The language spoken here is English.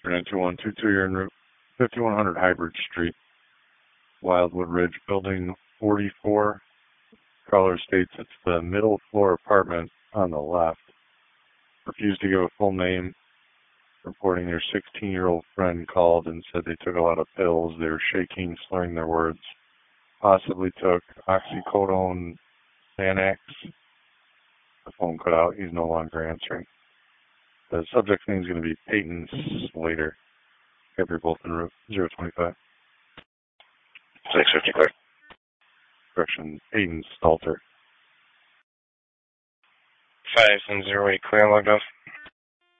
Fernand 2122, you're in route 5100 Hybrid Street, Wildwood Ridge, building 44. Caller states it's the middle floor apartment on the left. Refused to give a full name, reporting their 16-year-old friend called and said they took a lot of pills. They were shaking, slurring their words. Possibly took oxycodone, Xanax. The phone cut out. He's no longer answering. The subject's name is going to be Peyton Slater. Have you both en route 025. 650 clear. Correction, Peyton Stalter. 508 clear, logged off.